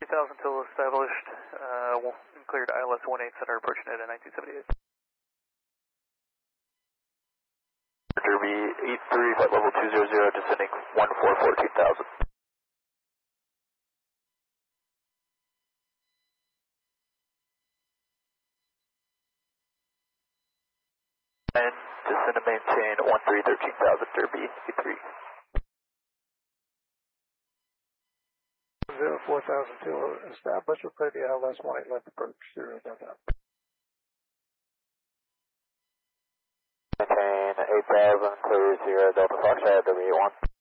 3000 till established, cleared ILS 18 center approaching at 1978. Derby 83, flight level 200, descending 144 2000. And descend and maintain 1313,000, Derby 83. 4000 till established, we'll clear the ILS 18 left approach 0 Delta. Maintain 8000, clear 0 Delta Foxtrot, Derby 81.